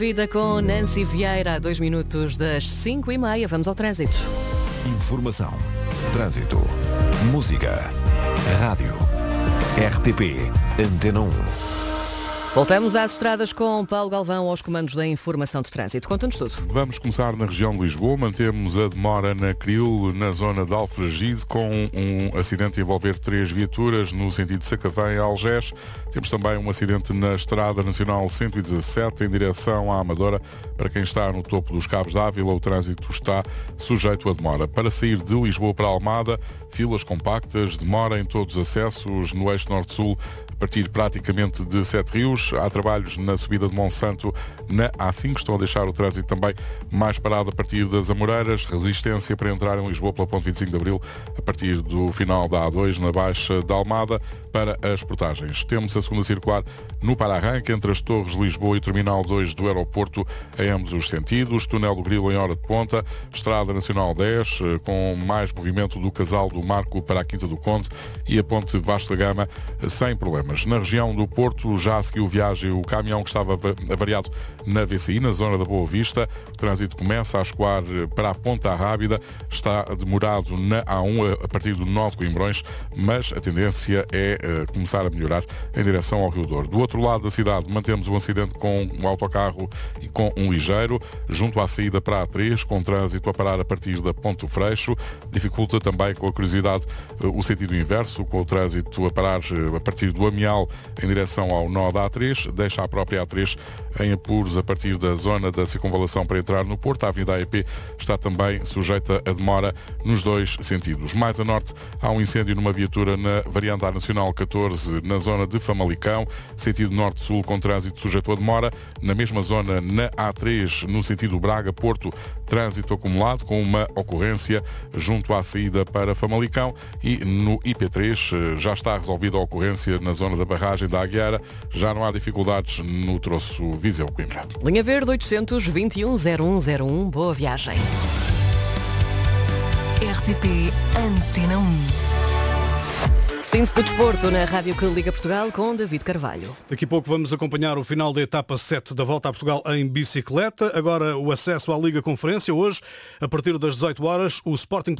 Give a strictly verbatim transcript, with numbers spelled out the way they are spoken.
Vida com Nancy Vieira, a dois minutos das cinco e meia. Vamos ao trânsito. Informação, trânsito, música, rádio, R T P, Antena um. Voltamos às estradas com Paulo Galvão aos comandos da informação de trânsito. Conta-nos tudo. Vamos começar na região de Lisboa. Mantemos a demora na Cril, na zona de Alfragide, com um acidente a envolver três viaturas no sentido de Sacavém a Algés. Temos também um acidente na Estrada Nacional cento e dezassete, em direção à Amadora. Para quem está no topo dos Cabos de Ávila, o trânsito está sujeito a demora. Para sair de Lisboa para Almada, filas compactas, demora em todos os acessos no eixo norte-sul, a partir praticamente de Sete Rios. Há trabalhos na subida de Monsanto na A cinco, estão a deixar o trânsito também mais parado a partir das Amoreiras. Resistência para entrar em Lisboa pela ponte vinte e cinco de Abril, a partir do final da A dois, na Baixa da Almada, para as portagens. Temos a segunda circular no para-arranque, entre as Torres de Lisboa e o Terminal dois do aeroporto, em ambos os sentidos. Túnel do Grilo em hora de ponta. Estrada Nacional dez, com mais movimento do Casal do Marco para a Quinta do Conde, e a ponte Vasco da Gama sem problemas. Na região do Porto, já seguiu viagem o caminhão que estava avariado na V C I, na zona da Boa Vista. O trânsito começa a escoar para a Ponta Rábida, está demorado na A um a partir do nó de Coimbrões, mas a tendência é uh, começar a melhorar em direção ao Rio Douro. Do outro lado da cidade, mantemos um acidente com um autocarro e com um ligeiro, junto à saída para a A três, com trânsito a parar a partir da Ponte do Freixo. Dificulta também, com a curiosidade, uh, o sentido inverso, com o trânsito a parar uh, a partir do Amial em direção ao nó da A três, deixa a própria A três em apuros a partir da zona da circunvalação para entrar no Porto. A Avenida A E P está também sujeita a demora nos dois sentidos. Mais a norte, há um incêndio numa viatura na variante A Nacional catorze, na zona de Famalicão, sentido norte-sul, com trânsito sujeito a demora. Na mesma zona, na A três, no sentido Braga-Porto, trânsito acumulado, com uma ocorrência junto à saída para Famalicão. E no I P três já está resolvida a ocorrência na zona da barragem da Aguiara. Já não há dificuldades no troço Viseu-Coimbra. Linha Verde oitocentos e vinte e um zero um zero um. Boa viagem. R T P Antena um. Síntese de desporto na Rádio que Liga Portugal com David Carvalho. Daqui a pouco vamos acompanhar o final da etapa sete da Volta a Portugal em bicicleta. Agora o acesso à Liga Conferência. Hoje, a partir das dezoito horas, o Sporting